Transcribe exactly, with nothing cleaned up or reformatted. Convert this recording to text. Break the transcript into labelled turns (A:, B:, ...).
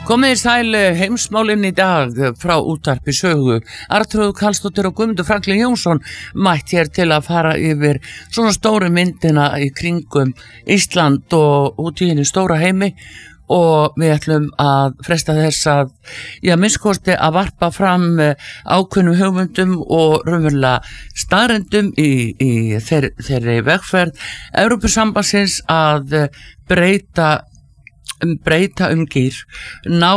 A: Komið í sæl heimsmálinn í dag frá útvarpi sögu. Arnþrúður Karlsdóttir og Guðmundur Franklín Jónsson mætt hér til að fara yfir svona stóru myndina í kringum Ísland og út í henni stóra heimi og við ætlum að fresta þess að ég minnskosti að varpa fram ákveðnum hugmyndum og raunverulega staðreyndum í, í þeir, þeirri vegferð Evrópusambandsins að breyta um breyta um gír, ná